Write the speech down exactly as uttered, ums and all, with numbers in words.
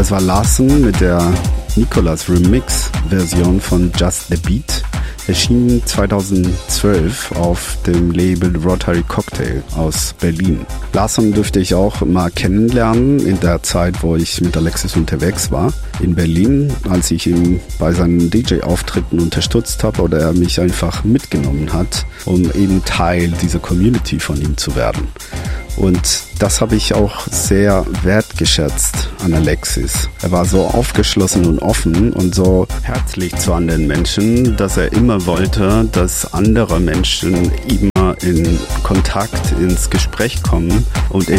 Das war Larson mit der Nicolas Remix-Version von Just the Beat. Erschien zweitausendzwölf auf dem Label Rotary Cocktail aus Berlin. Larson dürfte ich auch mal kennenlernen in der Zeit, wo ich mit Alexis unterwegs war. In Berlin, als ich ihn bei seinen D J-Auftritten unterstützt habe oder er mich einfach mitgenommen hat, um eben Teil dieser Community von ihm zu werden. Und das habe ich auch sehr wertgeschätzt an Alexis. Er war so aufgeschlossen und offen und so herzlich zu anderen Menschen, dass er immer wollte, dass andere Menschen immer in Kontakt, ins Gespräch kommen und eben